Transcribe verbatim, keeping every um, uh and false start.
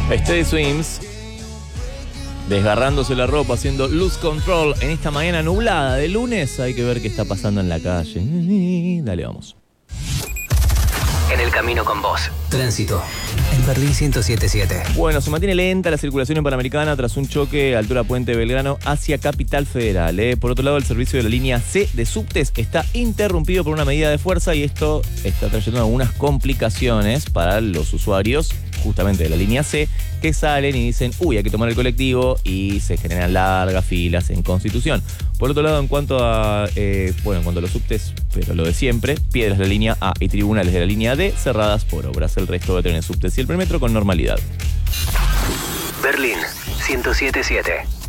Steady Swims, desgarrándose la ropa, haciendo Lose Control en esta mañana nublada de lunes. Hay que ver qué está pasando en la calle. Dale, vamos. En el camino con vos. Tránsito. En Berlín ciento siete punto siete. Bueno, se mantiene lenta la circulación en Panamericana tras un choque a altura Puente Belgrano hacia Capital Federal. ¿eh? Por otro lado, el servicio de la línea C de subtes está interrumpido por una medida de fuerza y esto está trayendo algunas complicaciones para los usuarios justamente de la línea C, que salen y dicen, uy, hay que tomar el colectivo, y se generan largas filas en Constitución. Por otro lado, en cuanto a eh, bueno, en cuanto a los subtes, pero lo de siempre, piedras de la línea A y tribunales de la línea D cerradas por obras. El resto de trenes, subtes y el premetro con normalidad. Berlín ciento siete punto siete.